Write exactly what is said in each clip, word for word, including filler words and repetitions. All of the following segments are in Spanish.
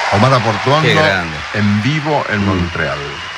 Omar Aportuondo Qué grande. en vivo en Montreal.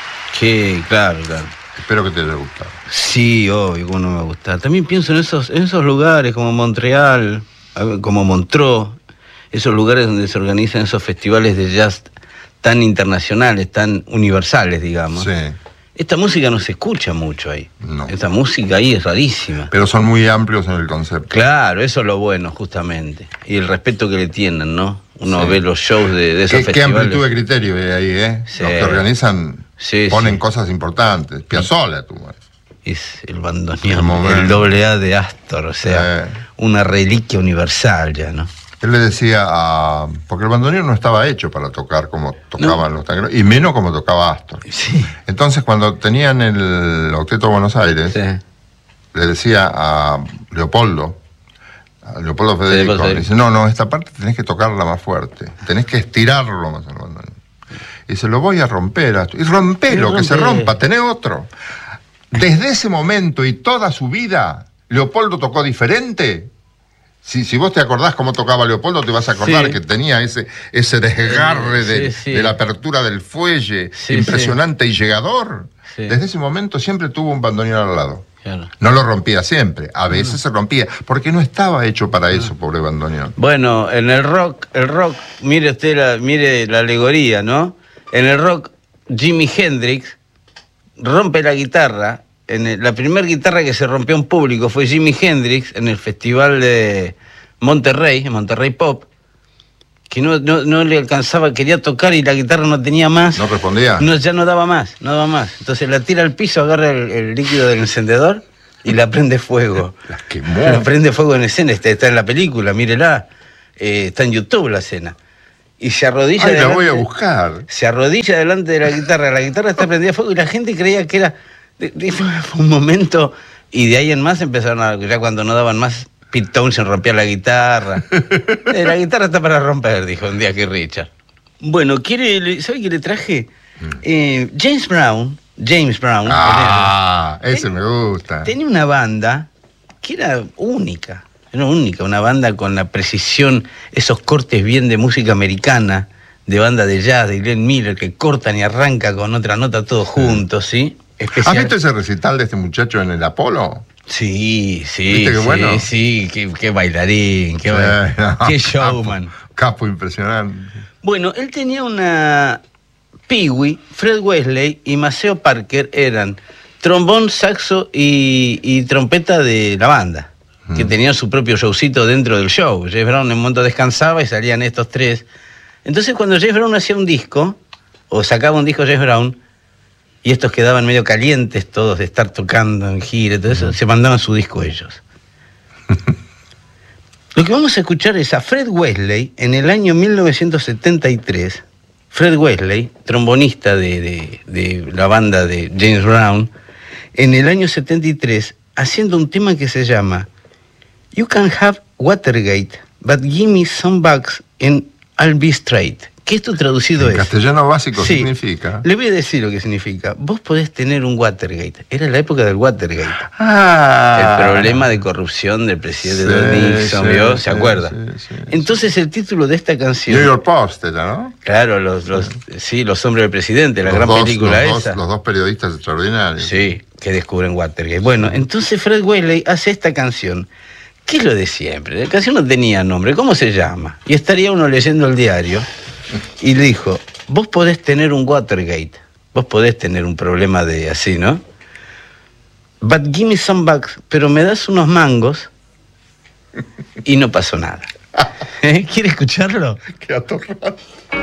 Sí, claro, claro. Espero que te haya gustado. Sí, obvio, como no me gusta. También pienso en esos, en esos lugares como Montreal, como Montreux, esos lugares donde se organizan esos festivales de jazz tan internacionales, tan universales, digamos. Sí. Esta música no se escucha mucho ahí. No. Esta música ahí es rarísima. Pero son muy amplios en el concepto. Claro, eso es lo bueno, justamente. Y el respeto que le tienen, ¿no? Uno Sí. ve los shows de, de esos ¿Qué, qué festivales. amplitud de criterio hay ahí, ¿eh? Sí. Los que organizan Sí, ponen sí. cosas importantes. Piazzolla tuvo. Es el El bandoneón, momento. el doble A de Astor, o sea, Eh. una reliquia universal ya, ¿no? Él le decía a... Porque el bandoneón no estaba hecho para tocar como tocaban No. los tangueros, y menos como tocaba Astor. Sí. Entonces, cuando tenían el Octeto de Buenos Aires, Sí. le decía a Leopoldo, a Leopoldo Federico, Leopoldo le dice, no, no, esta parte tenés que tocarla más fuerte, tenés que estirarlo más al bandoneón. Y se lo voy a romper. A tu... Y rompelo, Sí, que se rompe. rompa, tenés otro. Desde ese momento y toda su vida, Leopoldo tocó diferente. Si, si vos te acordás cómo tocaba Leopoldo, te vas a acordar Sí. que tenía ese, ese desgarre de, Sí, sí. de la apertura del fuelle, Sí, impresionante y llegador. Sí. Desde ese momento siempre tuvo un bandoneón al lado. Claro. No lo rompía siempre, a veces se rompía, porque no estaba hecho para eso, pobre bandoneón. Bueno, en el rock, el rock, mire usted la, mire la alegoría, ¿no? En el rock, Jimi Hendrix rompe la guitarra. En el- la primera guitarra que se rompió en público fue Jimi Hendrix en el festival de Monterrey, en Monterrey Pop, que no, no, no le alcanzaba, quería tocar y la guitarra no tenía más. ¿No respondía? No, ya no daba más, no daba más. Entonces la tira al piso, agarra el, el líquido del encendedor y la prende fuego. La quemó. La prende fuego en escena, está, está en la película, mírela. Eh, está en YouTube la escena. Y se arrodilla Ay, la delante- voy a buscar. se arrodilla delante de la guitarra, la guitarra está prendida a fuego y la gente creía que era... de- de- fue un momento, y de ahí en más empezaron a... Ya cuando no daban más, Pete Townshend rompía la guitarra. Eh, la guitarra está para romper, dijo un día que Richard. Bueno, ¿quiere, ¿sabe qué le traje? Eh, James Brown, James Brown, Ah, ese Ten- me gusta. tenía una banda que era única, era única, una banda con la precisión, esos cortes bien de música americana, de banda de jazz, de Glenn Miller, que cortan y arranca con otra nota todos juntos, ¿sí? ¿Has Especial. visto ese recital de este muchacho en el Apolo? Sí, sí, ¿Viste qué sí, bueno? sí, qué, qué bailarín, qué, bail- Sí, no, qué showman. Capo, capo impresionante. Bueno, él tenía una... Pee-wee, Fred Wesley y Maceo Parker eran trombón, saxo y, y trompeta de la banda, Mm. que tenían su propio showcito dentro del show. James Brown en un momento descansaba y salían estos tres. Entonces cuando James Brown hacía un disco, o sacaba un disco James Brown, y estos quedaban medio calientes todos de estar tocando en gira y todo eso, se mandaban su disco ellos. Lo que vamos a escuchar es a Fred Wesley en el año mil novecientos setenta y tres. Fred Wesley, trombonista de, de, de la banda de James Brown, en el año setenta y tres, haciendo un tema que se llama You Can Have Watergate, but give me some bucks and I'll be straight. Que esto traducido En es... castellano básico Sí, significa. le voy a decir lo que significa. Vos podés tener un Watergate. Era la época del Watergate. Ah. El problema de corrupción del presidente Sí, Nixon, sí, ¿vio? sí, ¿Se acuerda? sí, sí, Entonces el título de esta canción... New York Post era, ¿no? Claro, los, los, sí, los hombres del presidente, la Los gran dos- película los esa. Dos, los dos periodistas extraordinarios. Sí, que descubren Watergate. Bueno, entonces Fred Wesley hace esta canción. ¿Qué es lo de siempre? La canción no tenía nombre, ¿cómo se llama? Y estaría uno leyendo el diario y le dijo, vos podés tener un Watergate, vos podés tener un problema de así, ¿no? But give me some bucks, pero me das unos mangos y no pasó nada. ¿Eh? ¿Quiere escucharlo? Qué atorrante.